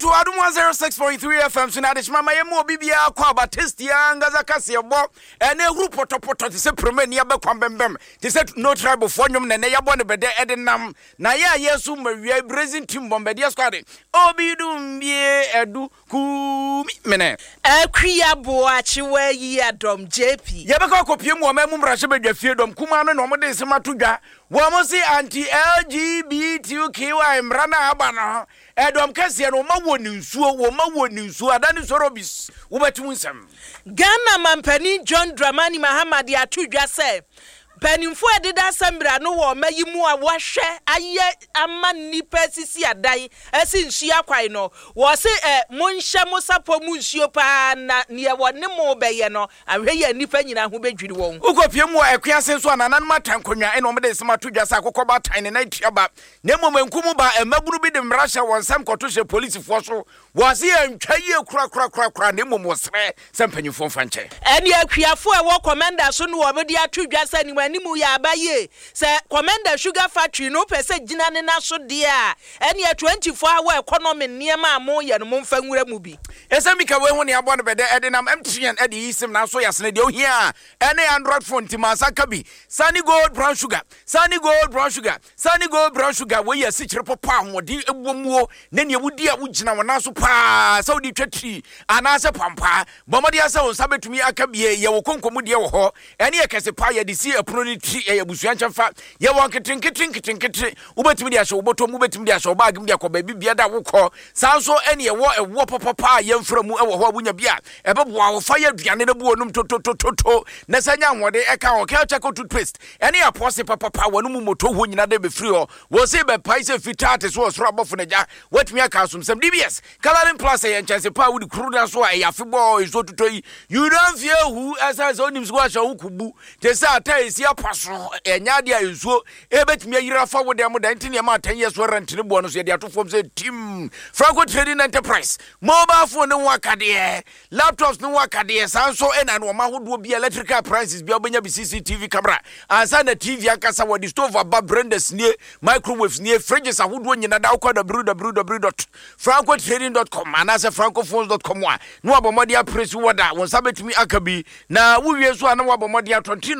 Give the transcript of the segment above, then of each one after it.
to Adum 106.3 FM so na de shima maye mu bibia kwa Batistia ngaza kase ebo ene huru potopoto te se premani abekwan bembem te se no tribe for nwom na yabo ne bede edenam na ya yesu mawia brazil team bombede squad obidum bie edu ku mene akria boachi wa yi adom JP ye beka kopie mu o ma mu mrahye badwafie dom kuma no mo de sema todwa wo mo si anti LGBTQI mrana abana edom kase no ma woni nsuo adani sorobis wo betu nsem Ghana mampani John Dramani Mahama de atudwa se penimfo edida sambra no wo mayimu a wohwe aye ama nipa sisi adai esi nhia kwai no wo se monhye mosapo mu nsuo pa na ne wone mo beye no ahwe ya nipa nyina ho bedwiri won ukopie mu akuase so ananan matankonwa eno mede sema todwa sa kokoba tan ne na tiaba ne momenkumu ba emaburu bi de mrahye wonsam kotohye police fo so wo se antwaye kura ne momosre sempanyifo fanche eni akuafo e wo commander so no wo be de atudwa sa ni animu ya abaye se commander sugar factory no pese gina ne na so de a ene 24 hour economy niema amo ye no mfa nwura mu bi esamika we ho ne abo no bede edenam MTN ede yisim na so yasne de ohia ene Android phone ti masaka bi Sunny Gold brown sugar we yesi kire popa ahodi egbomuo ne ne wudi a wugina wona so pa saudi twatri anase pampa bomode asa won sabetumi akabie ye wo konkomu de wo ho ene ye kese pa ye de si apuno ni tri ye busuan chamfa ye won kitrin ubetumi de aso boto mu betumi de aso bag mu de akoba bibia da wokọ sanso ene ye wo papa ye mfra mu ewo ho abunya bia ebeboa wo fa ye aduane ne bu onum to na sanya nwode eka wo ka check toothpaste ene ya pose papa wonu mu moto ho nyina de be free ho wo se be pai se fitate so osoro abofo na ja watumi aka asomsem DBS coloring plus ye chance pa wudi kruda so e yafebo iso tutoyi you don't fear who as onim so asha hukubu te sa isi apaso enya de ayesuo ebetimi ayira fa wo de am da ntine ma 10 years warrant ne bo no so ye de atofom se team Franco Trading Enterprise mobile phone no wakade laptops no wakade sanso ena no ma hodo bi electrical prices bi obenya bi CCTV camera ansa na TV akasa wo di stove aba branders nie microwaves nie fridges ahodo nyina da kwa www.francotrading.com anase francophones.com no abomodi apresi woda won sabetumi akabi na wuwie so ana wabomodi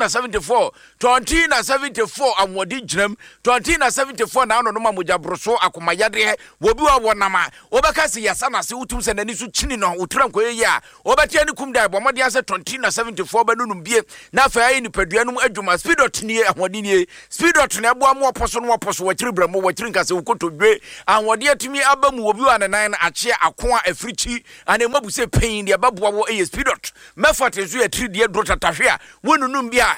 2074 amwodi ginam 2074 na no ma mojabroso akomayade wobi wa wonama obeka se yasana se utum se nani so chini no utranko ye a obetia ni kum dai bomodi ase 2074 banunum bie na fa ayi ni paduanum adwuma speedot ni ahodi ni speedot na ebo am oposo no oposo wakiri bramo wakiri nkase ukotodwe ahodi atumi abamu wobi wa nanan na ache akoa africhi ane mabu se pain de ababoa wo eye speedot mefate so ya 3D drotatahwe a wonunum bia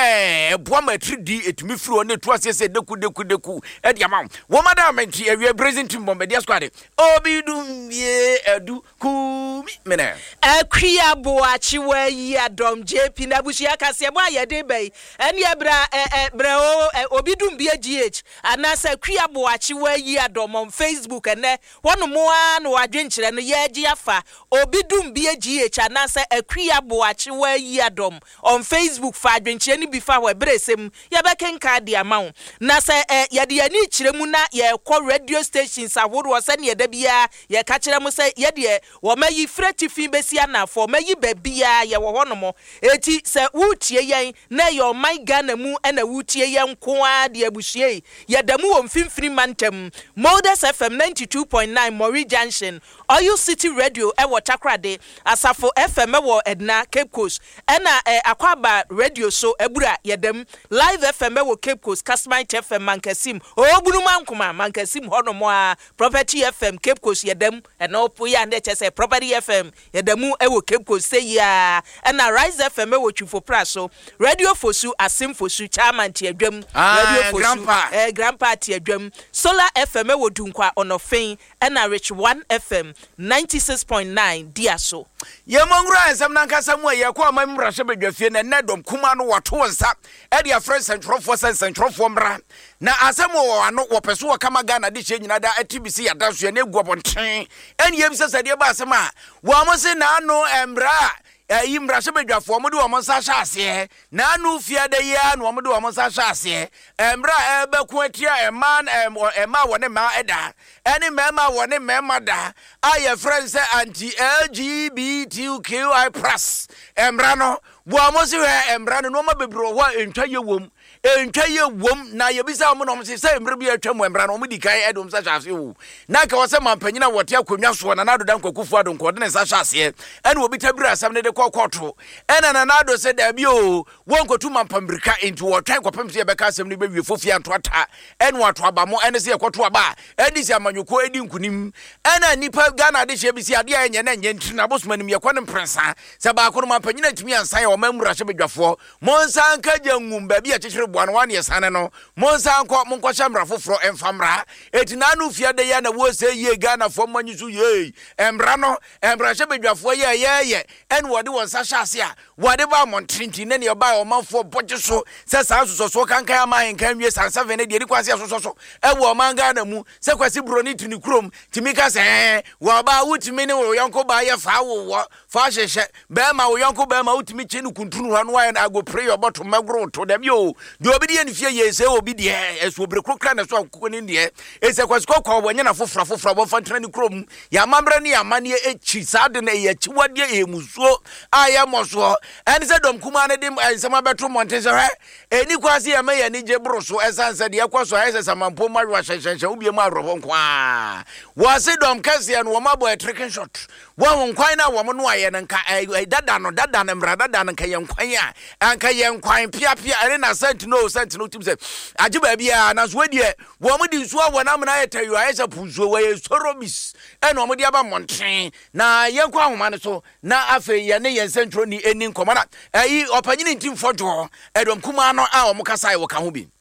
boa ma 3D etumi firi one to asese deku edi amam wo madam menti awie brazil team bombede squad obidum bie edu ku mena akria boachi wa yi adom JP na bushia kase bo ayede bai ene bra obidum bie GH anasa akria boachi wa yi adom on Facebook ene wono mo a no adwenkyere no ye agi afa obidum bie GH anasa akria boachi wa yi adom on Facebook fa adwenkyere ni bi fa wa bresem ye bekenka de amawo na se ye de ani kyeremu na ye kɔ radio stations awodo se ne ye da bia ye ka kyerɛ mu se ye de wo mayi freti fi besia na fo mayi babia ye wo hono eti se wutie yen na your my Ghana mu na wutie yen ko a de abuhie ye da mu wo mfimfini mantem Modus FM 92.9 Mori Junction Oil City Radio ewo Takrade Asafo FM ewo Edna Cape Coast na Akwaba Radio so ebura yedem Live FM ewo Cape Coast Kasmite FM Mankasim obunu mankoma Mankasim hono mo a Property FM Cape Coast yedem na opo ya nde chese Property FM yedemu ewo Cape Coast say ya na Rise FM ewo Twifo Praso Radio Fosu Asim Fosu Chairman ti adwam Radio Fosu Grandpa ti adwam Solar FM ewo Dunkwa Onofen na Rich 1 FM 96.9 Diaso ye mongura ensam nankasa mu ye kwa mamrahye badwafie na nedom kuma no wato nsa e dia friend centrofo mra na asemo wo ano wo peso wo kama Ghana de che nyina da TBC ya da so ye na egu obonten eni yem sese de ba asema wo amose na ano emra Imra Sebedwafo mo de wo nsa hye ase na anu fia da ya na mo de wo nsa hye ase embra ebeku atia ema wone ma eda ene mema wone mema da aye friends anti LGBTQI+ embra no bo amosi we embra no ma bebro ho entwa ye wom na yebisa mo no mo se embra bi atwa mo embra no mo dikai edom sa hye wo na ka wo se mampanyina wote akonwa so na nado dan kwakufu adonko de ne sa hye ase ene obi tabira asam ne de kokoto ene na nado se da bi o wonkotu mampambrika into wotwan kopem se beka asam ne be wie fofia antoata ene wato aba mo ene se ekoto aba edi se amanyoko edi nkunim ene nipa Ghana de hye bi se ade enye na enye ntina bosumanim ye kwone prensa se ba ko mampanyina timi ansan ya o mamura hye bedwafo monsan ka jangum ba bi a chechire boano wan ye sane no monsan ko monko hyamra foforo emfamra etina no fia de ya na wo se ye Ghana fo manyisu ye embra no embra hye bedwafo ye ene wode won sa hyase a wode ba montrinti ne ne ba o manfo boje so se san so kankan aman kan wie san 7 ne de kwase so e wo man Ghana mu se kwase broni tuni krom timi ka se wo ba wutimi ne wo yonko ba ye fa wo fa hyehye be ma wo yonko be ma wutimi chenu kuntunu hanu wa na go pray your bottom magro to dem yo de obi de nfie ye se obi de eso brekokra na so akoko ni de e se kwase kokko wo nyana fofra bo fantena ni krom ya mambre ne ya mane echi sade na ye chiwade emusuo aya moso ene se dom kuma ne dem ensema beto monte se he eni kwase ya me ya ni je broso esanse de yakwaso ese samampo mawa hyehyehye obi mu arofo nko wase dom kase ya no wo mabo tricking shot wo nkwan na wo no aye nka dada no mra dada no nka ye nkwan a anka ye nkwan pia ene na sentino tim se age ba bia na so wadie wo mo di nsuo wo na mna yetayu aye se punsuo we sorobis ene wo mo di aba monten na ye nkwa homa ne so na afe ye ne ye sentro ni eni nkomana opanyini ntim fojo edom kuma no a wo mo kasa wo ka ho bi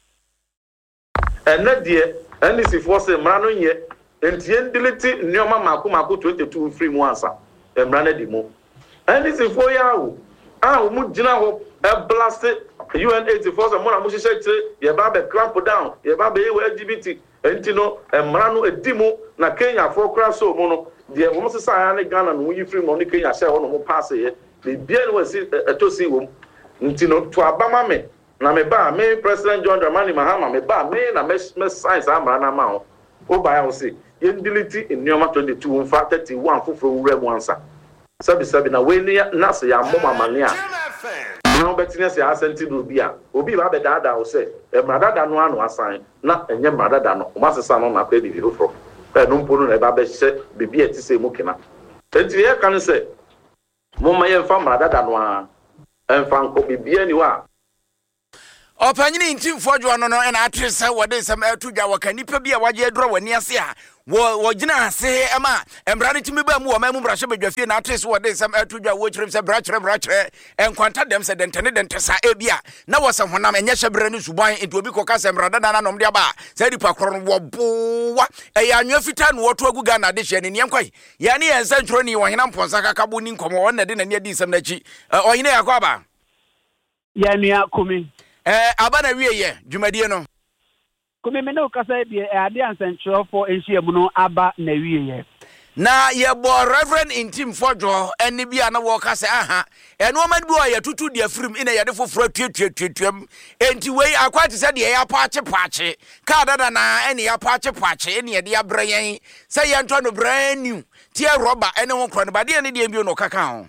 ene de ene si force mra no nye entie ndiliti nneoma mako 22 free mu ansa mra na di mu ene si fo ya wo mu gina ho blast UN84 so mo na mo hyehyɛ tire ye ba be clamp down ye ba be LGBT enti no mra no edimu na Kenya for kra so mo no de wo mo sesa ya ne Ghana no yi free mo ne Kenya hye ho no mo pass ye be bia no wasi etosi wo enti no to abama me na me ba me President John Dramani Mahama me ba me na me science amra na ma ho o ba ya wo se ye ndiliti nneoma 22 mfa 31 foforo wura mu ansa sabi na we ni na se ya mo mamane a na obetinye se asenti do bia obi ba be dada o se mradada no anu asan na enye mradada no o masesa no na kwa di foforo no mpono na ba be hye bibi etise mu kena enti ye kan se mo ma ye mfa mradada no a emfa nko bibi ani wa opanyini ntimfo dwo no na atrese wode sem atudwa wakanipa bia waje adura wani ase a wo gina ase ema embra ne timi ba mu wo mamu brahye badwafie na atrese wode sem atudwa wo kyerem se brachere enkwanta dem se dentene sa ebia na wo se honam enye hyebra ne suban enti obi koka se mrada na nom de aba se di pakoro no wo bowa ya anwa fita no woto agu Ghana de hye ne ne enkwai ya ne yensa ntro ni wo hena mponsa kakabo ni nkomo won na de na ne adi sem na chi ohine yakwa ya nua kumi abana wieye dwumadie no kumi me no kasa de ade ansentrofo enhyiamu no aba na wieye na ye bo Reverend Intim Fodwo eni bia na wo kasa aha eno ma bi o ya tutu de afrim ina ye de foforo tutuam enti wei akwati se de ya paache ka dada na eni ya paache eni ye de ya brayen se ye nto no brand new tie roba eni ho kro no ba de eni de bi no kaka ho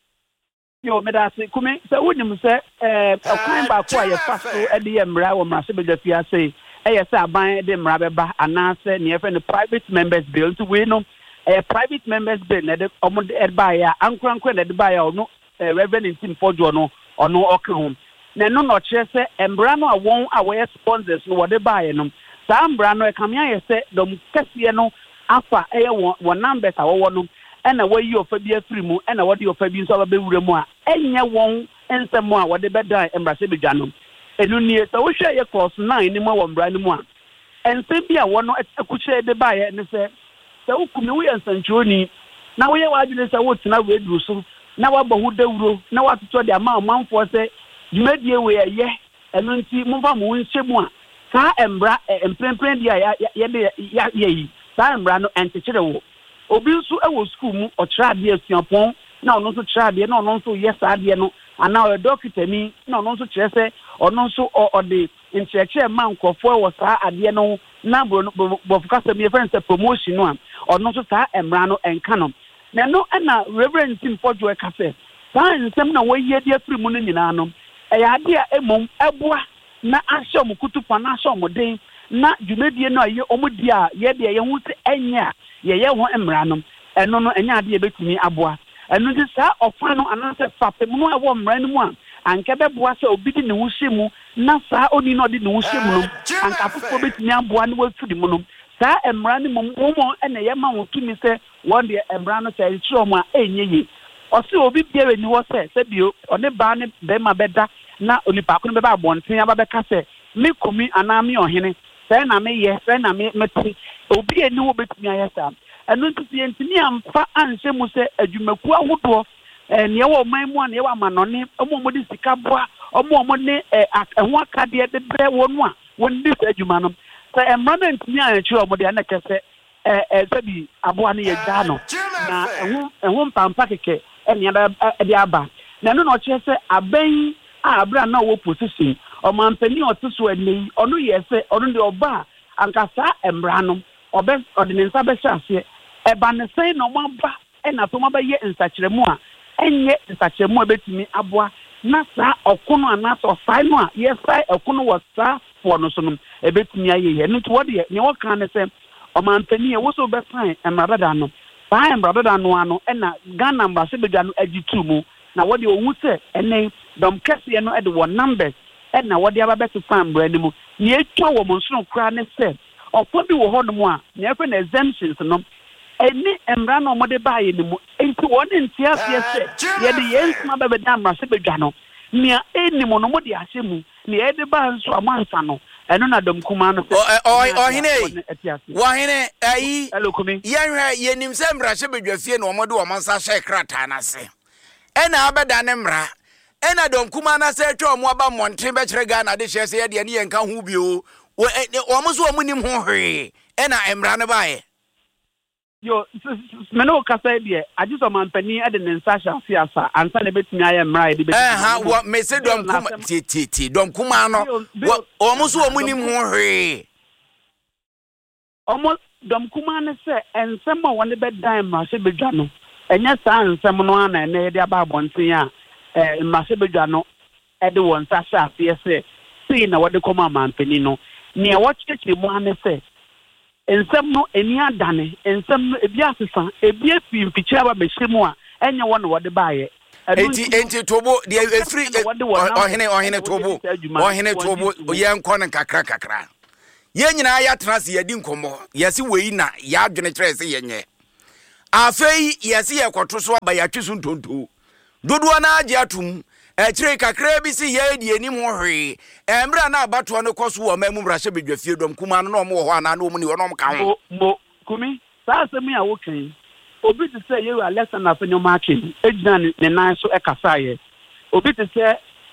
yo medase kumi se wonim se akwan ba ko aye faso e de mra wo mra se bedafia se eye se aban de mra beba anase ne efe ne private members bill to we no private members bill na de omo de ba ya ankwankwa na de ba ya no Reverend Intim Fodwo no ono oka hom na no no kire se mra no awon awe sponsors no wode ba ya no sa mra no e kamia ye se dom kase no afa eye wo numbers awo no ena wayi ofa bi afiri mu ena wode ofa bi nso abewura mu a enya won ensem a wode beda embrase bedwanom enu nie so wo hwe ye course 9 ni mu wo mbra ni mu a ensem bi a wono ekuche de ba ye ne se ukumi wo yansanchoni na wo ye wadwene se wo tena we duru so na wabɔ hu dawuro na watoto de ama manfo se dwumadie we ye enu nti momfa mo nhyemu a ka embra emprempren dia ye de ye yi sa embra no entekere wo obi nso ewo school mu okyerade asuapon na ono nso kyerɛ adeɛ na ono nso yɛ saa adeɛ no ana ɔyɛ doctor ni na ono nso kyerɛ sɛ ono nso ɔde nkyerɛkyerɛ ma nkurɔfoɔ wɔ saa adeɛ no na bɔfokasa mi yɛfrɛ sɛ promotion no a ɔno nso saa mmara no ɛnka no na ɛno ɛna reverend Tim Fodjo ɛka sɛ saa nsɛm na wɔyi adi afiri mu no nyinaa no ɛyɛ adeɛ a mmom ɛboa na ahyɛ ɔmo kutupa na ahyɛ ɔmo den na dwumadie no a yɛ ɔmo di a yɛdeɛ yɛn ho sɛ ɛnyɛ a yɛyɛ ho mmara no ɛno no ɛnyɛ adeɛ bɛtumi aboa ɛno nti saa ɔfa no anaasɛ fapem no a ɛwɔ mmara no mu a anka bɛboa sɛ obi di ne ho hyɛ mu na saa oni no ɔde ne ho hyɛ mu no anka afoforɔ bɛtumi aboa ne wafiri mu no saa mmara no mu wɔn ɛna yɛma wɔn tumi sɛ wɔn deɛ mmara no sɛ ɛkyerɛ wɔn a ɛnyɛ yie ɔsɛ obi biara ni hɔ sɛ bio ɔne baa ne bɛrima bɛda na onipa ko no bɛba abɔnten aba bɛka sɛ me kumi anaa me ɔhene sɛ na meyɛ sɛ na mete obi ani hɔ bɛtumi ayɛ saa ɛno nti yɛntumi amfa anhyɛ mu sɛ adwumakuo ahodoɔ neɛ wɔ ɔman mu a neɛ wɔ amanɔne ɔmo de sika boa ɔmo ne ɛho akadeɛ de brɛ wɔn a wɔn de saa adwuma no sɛ mmara no ntumi ankyerɛ ɔmo deɛ na kɛ sɛ sɛbi aboa no yɛ gyaa no na ɛho mpampa kɛkɛ ɛnea ɛde aba na ɛno na ɔkyerɛ sɛ abɛn a abira na wɔ position ɔmampanin a ɔte so ɛnɛ yi ɔno yɛ sɛ ɔno deɛ ɔba a anka saa mmara no ɔde ne nsa bɛhyɛ aseɛ ɛba ne sɛn na ɔmo aba ɛna so ɔmo abɛyɛ nsakyerɛmu a ɛnyɛ nsakyerɛmu a ɛbɛtumi aboa na saa ɔko no anaasɛ ɔsae no a yɛsae ɔko no wɔ saa foɔ no so no ɛbɛtumi ayɛ yɛ no nti wɔdeɛ nea wɔka ne sɛ ɔmampanin a wɔsɛ ɔbɛsan mmara no saa mmara no ano ɛna Ghana Mmarahyɛbadwa no agye tu mu na wɔde owu sɛ ɛnɛ dɔm kɛseɛ no ɛde wɔ numbers ɛna wɔde aba bɛsefa mmara no mu nea etwa wɔ mo nsono koraa ne sɛ ɔfɔ bi wɔ hɔ nom a nea ɛfɛ na exemptions no ɛne mmara no ɔmɔde baayɛ no mu nti wɔn nti aseɛ sɛ yɛde yɛn nsoma bɛbɛda Mmarahyɛbadwa no nea ɛnim no mo de ahyɛ mu nea yɛde ba nso a mo ansa no ɛno na dɔm kuma no sɛ ɔhene ayi yɛnhwɛ yɛnim sɛ Mmarahyɛbadwa fie na ɔmɔde wɔn nsa hyɛ krataa n'ase ɛna abɛda ne mmara ɛna dɔm kuma na sɛ atwa ɔmo aba mmɔnten bɛkyerɛ Ghana de hyɛ sɛ yɛdeɛ ne yɛnka ho bio ɔmo so ɔmo nim ho hwee ɛna mmara no baayɛ yo mene wo kasa deɛ agye sɛ ɔmampanin ɛde ne nsa hyɛ ase asa ansa na ɛbɛtumi ayɛ mmara yɛde wɔ mese dɔm kuma dɔm kuma no ɔmo so ɔmo nim ho hwee ɔmo dɔm kuma ne sɛ nsɛm a wɔne bɛdan Mmarahyɛbadwa no ɛnyɛ saa nsɛm no ana ɛnɛ yɛde aba abɔnten a Mmarahyɛbadwa no ɛde wɔn nsa hyɛ aseɛ sɛ sei na wɔde kɔma amampanin no nea wɔkyerɛkyerɛ mu ane sɛ nsɛm no ani adane nsɛm no ebi asesa ebi afi mfikyiri aba bɛhyɛ mu a ɛnyɛ wɔn na wɔde baayɛ enti tobo deɛ efiri ɔhene tobo yɛn nkɔ ne kakra yɛn nyinaa yɛatena se yɛdi nkɔmmɔ yɛsi wei na yɛadwene kyerɛ sɛ yɛnyɛ afei yɛsi yɛkɔto so aba yɛatwe so ntonto dodoɔ na agye atum ɛkyerɛ kakra bi si yɛdi anim ho hwee ɛmra na abatoɔ no kɔ so wɔ ma mu Mmarahyɛbadwa fie dɔm kuma no na ɔmo wɔ hɔ ana na ɔmo ni ɔnom ka ho kumi saa asɛm a wokan obi te sɛ yɛwɔ Alexander Afenyomo Akin egyina ne nan so ɛkasaeɛ obi te sɛ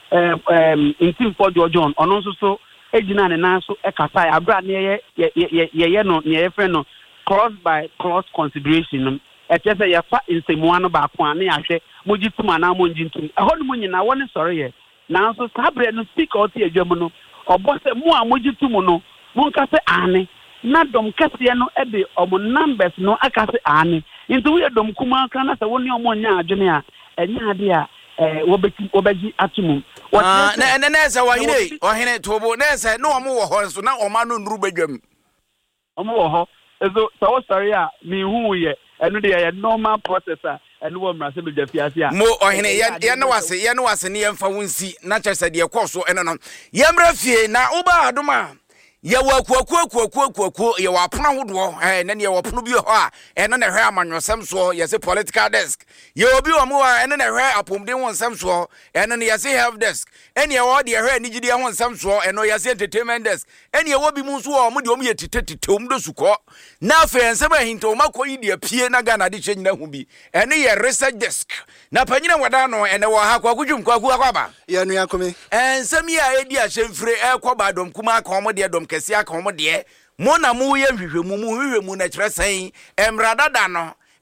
Tim Fodjo John ɔno nso so egyina ne nan so ɛkasaeɛ abra ne yɛyɛ no ne yɛfrɛ no cross by cross consideration no ɛkyɛ sɛ yɛfa nsɛmua no baako a ne yɛahwɛ mogye tum anaa mongye ntum ɛhɔ no mu nyinaa wɔne sɔreyɛ nanso saa berɛ no speaker ɔte adwa mu no ɔbɔ sɛ mo a mogye tum no monka sɛ ane na dɔm kɛseɛ no de ɔmo numbers no aka sɛ ane nti woyɛ dɔm kuma kra na sɛ wo ne ɔmo nya adwene a ɛnyɛ ade a wɔbɛgye ato mu na sɛ ɔhene tobo na sɛ na ɔmo wɔ hɔ nso na ɔma no nnuru badwam ɔmo wɔ hɔ ɛso sɛ wo sɔre a mehu yɛ ɛno de yɛ normal process a ɛno wɔ Mmarahyɛbadwa fiase a mo ɔhene yɛne wase ne yɛmfa wo nsi na kyerɛ sɛ deɛ kɔɔ so ɛno no yɛmmra fie na woba adom a yɛwɔ akuakuo yɛwɔ apono ahodoɔ ɛnɛ ne yɛwɔ pono bi hɔ a ɛno na ɛhwɛ amanyɔsɛm soɔ yɛse political desk yɛwɔ bi wɔ mo a ɛno na ɛhwɛ apɔmuden ho nsɛm soɔ ɛno ne yɛse health desk ɛne yɛwɔ deɛ ɛhwɛ anigyedeɛ ho nsɛm soɔ ɛno yɛse entertainment desk ɛne yɛwɔ bi mu nso wɔ ɔmo deɛ ɔmo yɛ tete ɔmo do sukɔ na afei nsɛm ahinta ɔmo akɔ yi deɛ pie na Ghana de kyɛ nyina ho bi ɛne yɛ research desk na panyina wɔda no ɛnɛ wɔ ha kwakudwum akɔba yɛnu yakome nsɛm yi a ɛdi ahyɛ mfire ɛkɔ ba dɔm kuma aka ɔmo deɛ dɔm kɛse aka ɔmo deɛ mo na mo yɛ hwehwɛmu na kyerɛ sɛn mmara dada no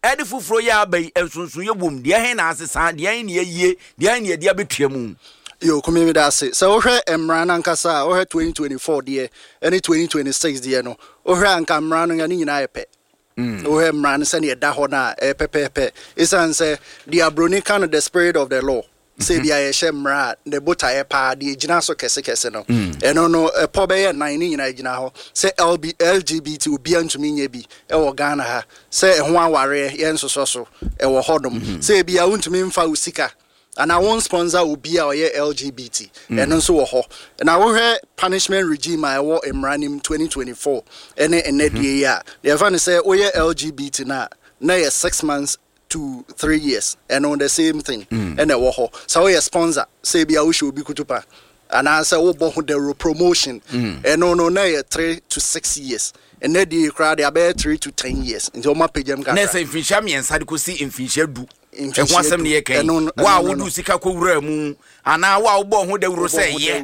ɛde foforo yɛ abai ensunsun yɛ bom deɛ hen na asesa deɛ hen ne yie deɛ hen ne deɛ betua mu yo komimi da se so wohwɛ emra na nkasa wohwɛ 2024 deɛ ɛne 2026 deɛ no wohwɛ anka emra no ne nyina yɛpɛ wohwɛ emra no sɛ ne ɛda hɔ na ɛpɛpɛpɛ isan sɛ the abroni kind of the spirit of the law say bia yɛhyɛ mmra ne botaeɛ paa de gyina so kɛse no ɛno no ɛpɔ bɛyɛ 9 ne nyina gyina hɔ sɛ LGBT obia ntumi nyɛ bi ɛwɔ Ghana ha sɛ ɛho awareɛ yɛn soso so ɛwɔ hɔdom sɛ bia wontumi mfa wo sika ana won sponsor obia ɔyɛ LGBT ɛno nso wɔ hɔ na wohwɛ punishment regime a ɛwɔ mmranim 2024 ɛne ɛnɛdie yi a yɛfa ne sɛ woyɛ LGBT na yɛ 6 months to 3 years and on the same thing and a woho so we sponsor say bia we should be kutupa and answer wo bo the promotion and no na 3 to 6 years and then the crowd about 3 to 10 years into my page am ka na say finhia me ensa de ko si finhia du e ho asem ne ye kan wa wo du sika ko wura mu ana wa wo bo ho da wuro say ye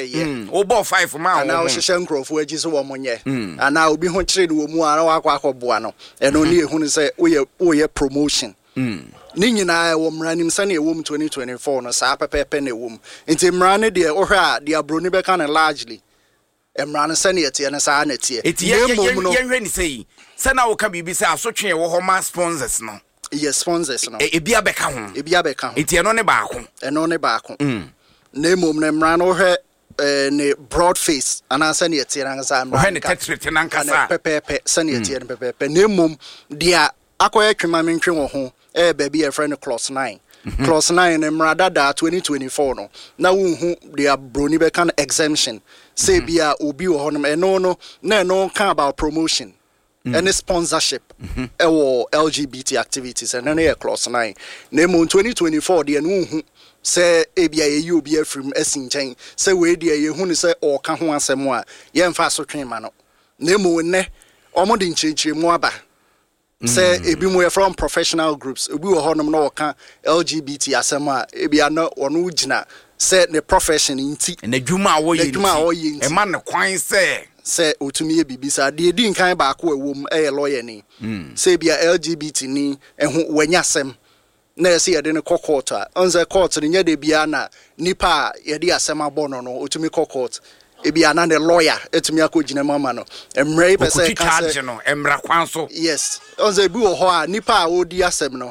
wo bo 5 ma ana wo hyehyɛ nkrofo agi so wo monye ana obi ho kyere de wo mu ana wa akɔboa no ɛno ne ehunu sɛ wo ye promotion ni nyina wo mranim sane ewom 2024 no saa pepepe na ewom nti mrane de ohwe a de abroni beka na largely mrane sane yete na saa na tie yenhwe ni sei sana wo ka bibi sɛ asotwe wo ho ma sponsors no yes sponsors no ebia beka ho enti eno ne baako na emom na mrane ohwe ne broad face ana sane yete na saa mrane ne tetrete na nkasa pepepe sane yete na pepepe na emom dia akoye twema mentwe wo ho baby a friend clause 9 clause 9 emrada da 2024 no na wo hu dia broni be kan exemption say bia obi wo honom eno no na eno kan about promotion and sponsorship ewo LGBT activities and na clause 9 na mo 2024 dia no hu say ebia ye obi afrim asinchen say we dia ye hu ni say o ka ho asem a ye mfa so twema no na mo ne omo de nchirechire mu aba say ebi mo from professional groups obi wo honom na woka LGBT asema ebi ana ono gina say the profession inti na dwuma wo ye e ma ne kwan say otumi e bibisa de di nkan ba ko ewom e lawyer ni say bia LGBT ni eho wanyasem na yesi ye de ne court a onze court ni nya de bia na nipa ye de asem abono no otumi court ebi ana the lawyer etumi akogina mama no emre pese charge no emra kwan so yes onze bi wo ho a nipa a odi asem no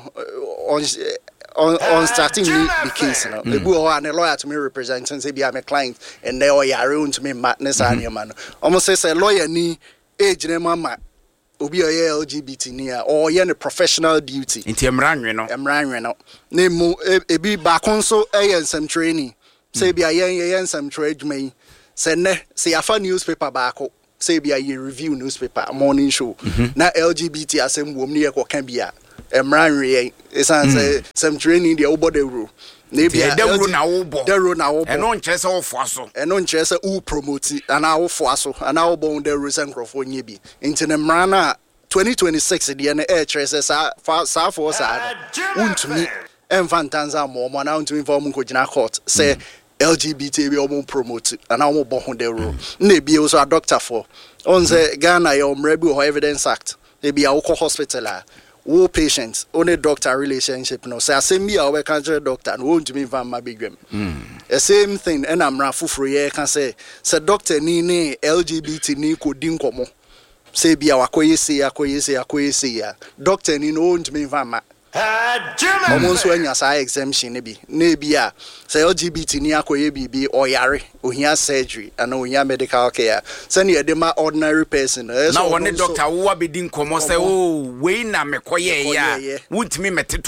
on starting the case no ebi wo ho a the lawyer to me representing say bi am a client and they are yare to me madness anya man almost say lawyer ni ejina mama obi oye LGBT ni a or ye ne professional duty nti emra nwe no na mu ebi ba konso ensem training say bi ayen ensem trade say ne say afa newspaper baako say bia ye review newspaper morning show na LGBT asem wom ne ye ko kan bia emran re esan say some training the obo the rule na bia the rule na wo bo eno nkyere se wo fo so eno nkyere se wo promote ana wo fo so ana wo bon the rule sankrofo nye bi nti ne mran na 2026 de na e kyere se sa for sa untumi emfantanza mo na untumi for mo ko gina court say LGBT be omo promote and I won't bohun the rule. Maybe also a doctor for on the Ghana your Mrebu Evidence Act. Maybe a hospital wo patients only doctor relationship no say same me our country doctor and won't me van my big the same thing and I'm rafufro ye can say doctor ni LGBT ni ko din komo say bia wakoyese ya doctor ni no won't me van ma almost when you say exemption ne bia say LGBT ni akoye bibi oyare ohia surgery and ohia medical care say na dey ma ordinary person na one doctor wo abedi nkomo say we na mekoye ya wuntimi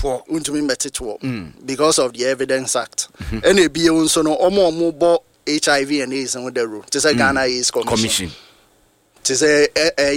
meteto because of the Evidence Act and e bia nso no omo bo HIV and AIDS and the rule to say Ghana AIDS Commission to say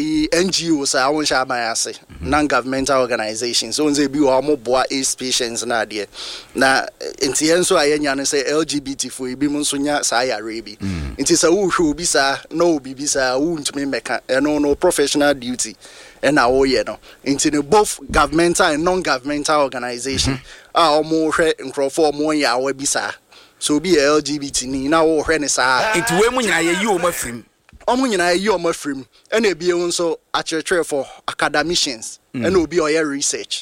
NGOs I won't share my assay non-governmental organizations so they be more boa AIDS patients na there na inti so ayenya say LGBT for bi mun so nya sa ya rebi inti say wo hwe obi sa no obi bi sa wo ntumi meka no professional duty and na wo ye no inti no both governmental and non-governmental organization omo hwe nkrofo omo ya wa bi sa so be LGBT ni na wo hwe ne sa inti we mu nyina ye yi o mafrim omo nyina ye omafrim and e bie nso akyerɛkyerɛ for academicians and obi oye research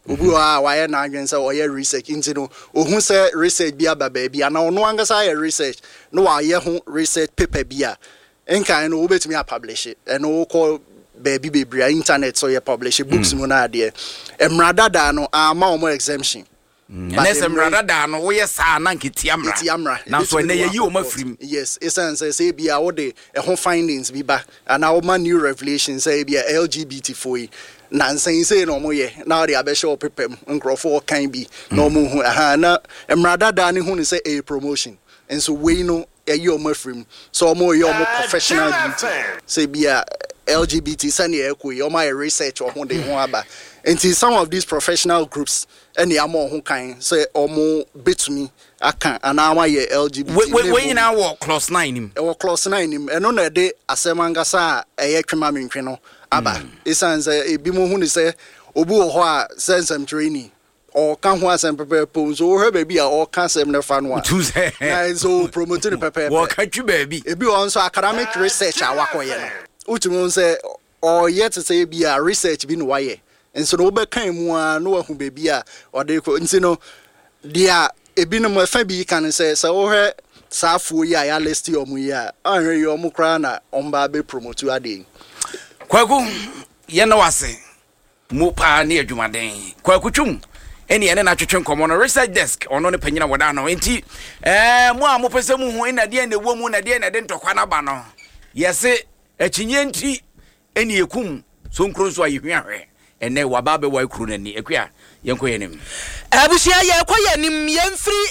obi why na adwen say oye research into no ohun say research bi aba baby and ono angasa ye research no why ho research paper bi a enkan no obetumi a publish it and no call baby internet so ye publish books mu na ade emrada da no ama omo exemption Nese mrada da no wo yesa na nketi amra na so na ye yi o mafrim yes essence say bia wo de ho findings bi ba and our new revelations say bia LGBT for na nsan say no mo ye na de abehye opepem nkrofo kan bi no mo hu na mrada da ne hu ne say a promotion and so we know ye o mafrim so mo ye o professional beauty say bia LGBT sani ekwe o my research or ho de ho aba. Until some of these professional groups any amo who kind say omo betumi aka and now my LGBT we now walk class 9 him e class 9 him and no de asemangasa eye twema mentwe no aba isan say ebi mo hu ni say obi wo ho a sensem training or kan ho asem prepare pon so he baby a or kan sem ne fa no a so promoting prepare wo ka twi baby ebi on so academic research a wakoye no utumi say or yet to say be a research bi no waye. And so no became one no who baby or they could no dear a binum fa bi can say so her safu ya list your muya I hear your mukrana on baby promote you ade kwaku ye no wase mu pa na adwumaden kwaku twum eni ene na twetwe nkomo no research desk ono ne panyina woda no enti mu a mo pese mu hu ina de na wo mu na de na de ntokwa na ba no yese akinye enti eni ekum so nkro so ayehwe ene wababe wa kru nani ekua yenko yenim abusia ye koyenim yemfri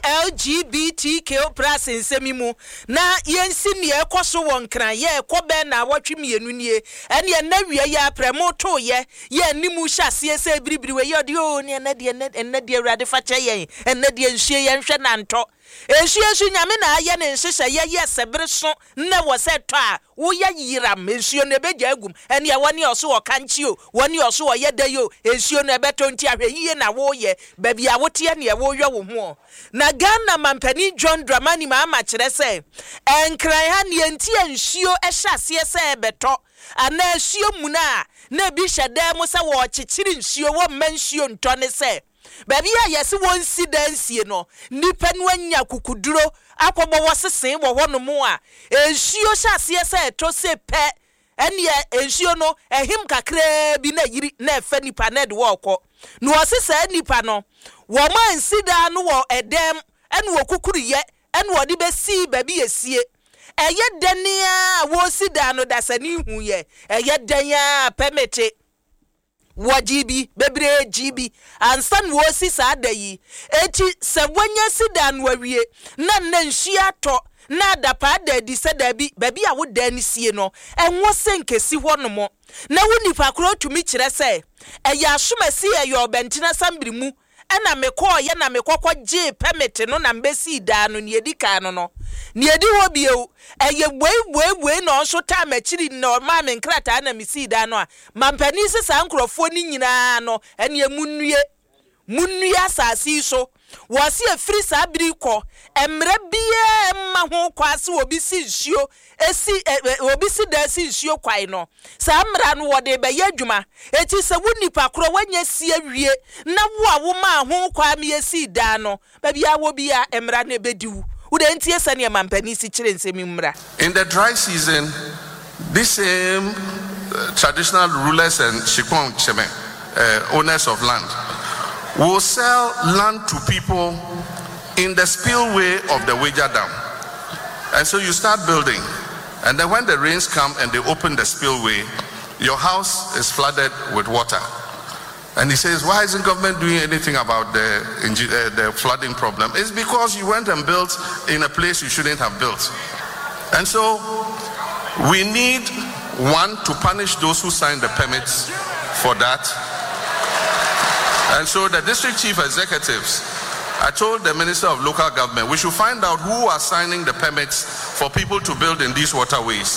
LGBTQ+ nsemimu na yensi ne ekoso wonkran ye ekobe na awatwemienu nie ene na wie ya premo to ye nimu hyase se biribiriwe ye de o ne na de awrade fa che yen ene de nhwie ye nhwe na nto ehwie nyame na aye ne nhyehyɛ ye sebere so na wo se to a wo ya yiram ehwie ne begya agum ene ye woni oso wo kanchi o woni oso wo ye dayo ehwie ne beto nti ahwe yiye na wo ye baby a wotie ne wo hwe wo ho na Ghana mampani John Dramani ma kyerɛ sɛ enkran ha ne nti nhwie ɛhyase sɛ beto ana nhwie mu na bi hyɛda mu sɛ wo kyekyere nhwie wo manhwie ntɔ ne sɛ baby a yesi won si dansie no nipa no anya kukuduro akɔbɔ wɔsesen wɔ hɔ no mu a nhwie hyase sɛ to se pɛ ene nhwie no ehim kakra bi na yiri na efa nipa na de wɔkɔ no wɔsesa nipa no wo man sida no wo edem ene wo kukuriye ene wo de besi baby esie eye dania wo sida no dasani hu ye eye dania permit wo GB bebre GB ansan wo si sa dayi eti se wonya sida no awie na nhwie atɔ na dapa da di se da bi baby a wo da ni sie no enwo senkesi hɔ no mo na wo nipa kro tumi kyerɛ sɛ ɛyɛ asomasi ɛyɛ ɔbɛntina sambiri mu ɛna mekɔ ye na mekɔkɔ gye permit no na mbesi da no ne edika no no ne edi ho bieu ɛyɛ buei na ɔso ta machiri na ma me nkrata na mesi da no a mampani sesa nkrofo ni nyinaa no ɛne munnue asasi so wasi efiri sabiri kɔ emre bie ma ho kwase obi si nsuo esi obi si da si nsuo kwai no sa mra no wode be yadwuma eti se wonipa kro wanya si awie na wo a wo ma ho kwa me esi da no ba bia wo bia emra na bediwu ude ntie sane mampani si kire nsemi mra. In the dry season, this same traditional rulers and shikon cheme owners of land will sell land to people in the spillway of the Wager Dam. And so you start building. And then when the rains come and they open the spillway, your house is flooded with water. And he says, why isn't government doing anything about the flooding problem? It's because you went and built in a place you shouldn't have built. And so we need, one, to punish those who signed the permits for that. And so the district chief executives, I told the Minister of Local Government, we should find out who are signing the permits for people to build in these waterways.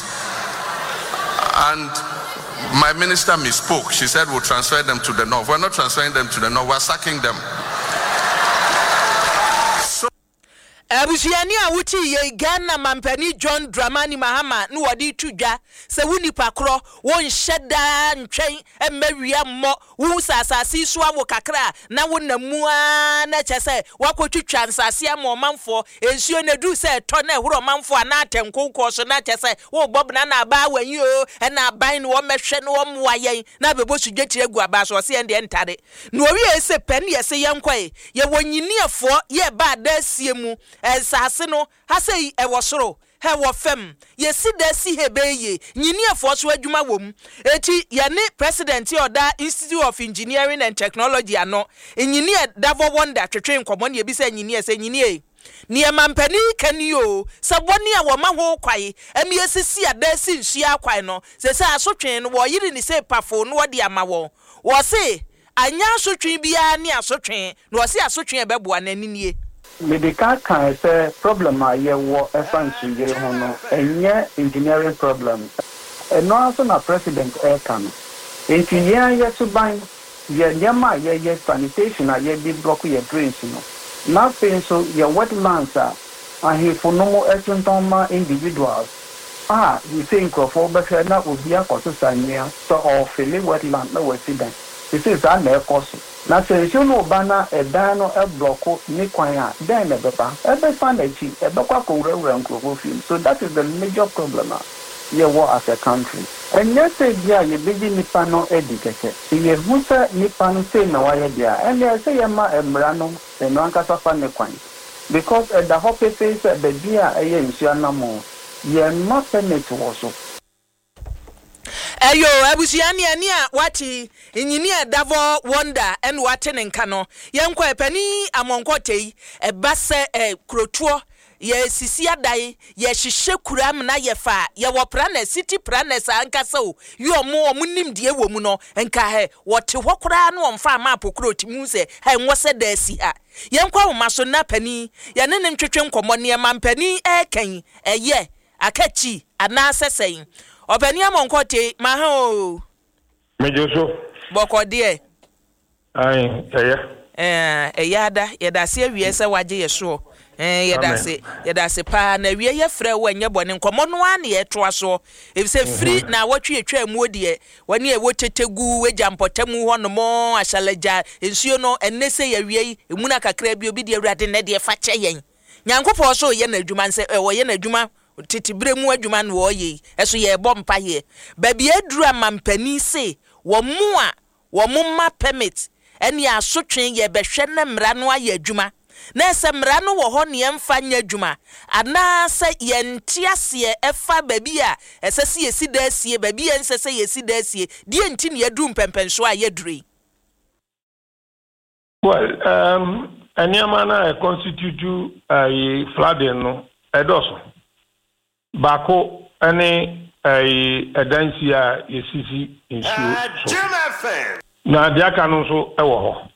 And my minister misspoke. She said we'll transfer them to the north. We're not transferring them to the north, we're sacking them. Abusiani a wuti ye Ghana mampani John Dramani Mahama no wadi tudwa se wuni pakro won hyeda ntwen emawia mo wu sasasi so awo kakra na wonamua na chese wakotwitwa nsase am manfo ensuo na du se to na ehoro manfo ana atenkonko so na chese wo bob na na ba wanyi o na ban no mehwe no moa yen na bebosu dwetire gu aba so se ende ntade no wi ese pen ye se yenkwae ye wonyiniefo ye ba da siemu sase no ha sei e wo soro he wo fem ye si da si hebeye nyiniefo so adwuma wom eti ye ne president oda Institute of Engineering and Technology ano engineer Davo Wonder twetwe nkomo ne bi se engineer se engineer ni emampani kanio saboni a wo ma ho kwae emi esisi ada si nsua kwae no se se asotwe no wo yiri ni se pafo no wode ama wo se anya asotwe bia ni asotwe no wo se asotwe e beboa naniniye medical can say problem a ye wo efansu yire ho no enye engineering problem no aso na president kan engineer ye to ban ye nyama ye sanitation a ye bi block ye drains no nothing so your wetlands are here for no etentoma individuals you think of all but na obi akoso sanya so of filling wetland no resident this is an air cost na se no bana e dan no e block ni kwan a den na beba e be fan echi e be kwa ko wura nkrofo film so that is the major problem ye war as a country and yes dia ye bigi nipa no edikeke ye husa nipa no say na wa ye dia and ye say ye ma emra no e no ankasa fa ne kwan because the hope face the dia e ye nsia na mo ye no permit wo so Ayo abusiani ani a wati engineer Davo Wonder en wate ne nka no yenkwa epani amonkotei ebase krotuo ye sisi adai ye hihye kuram na ye fa ye wo prana city pranes ankasa o yo mo omunim de ewo mu no nka he wote hokora na omfa map krotimu se he nwose da si ha yenkwa wo maso na pani ye ne ntwetwe nkomo ne mampani eken eye akachi ana sesen Openi amonkote maha o mejoso boko de ai eyada yedase awie se waje yeso yedase pa na wie ye frɛ wo anya bɔne nkomo no a na ye to aso ebise free na watwe etwa mu de wani e wotetegu wejampotamu ho no mo ahyalaja ensuo no enese ye wie emuna kakra bi obi de awurade ne de fa kye yen nyankopɔ so ye na adwuma nse wo ye na adwuma titibre mu adwuma no wo ye eso ye bompa ye ba bi adura mampani se wo mu a wo mumma permit eni asotwe ye behwe na mra no aye adwuma na ese mra no wo ho ne emfa nya adwuma ana se ye ntiase efa ba bi a ese se yesi da asie ba bi ense se yesi da asie die nti ne yadu mpempenso a yedure well anyama na constitute flooding no edoso bako ane edansi a yesisi insuo so na dia kanu so ewo ho